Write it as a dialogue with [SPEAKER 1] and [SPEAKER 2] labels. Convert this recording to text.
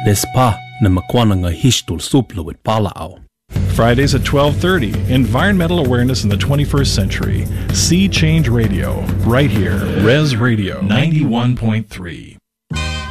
[SPEAKER 1] Lespa na makwana nga histul suplo with palao.
[SPEAKER 2] Fridays at 12:30, Environmental Awareness in the 21st Century. Sea Change Radio, right here, Res Radio 91.3.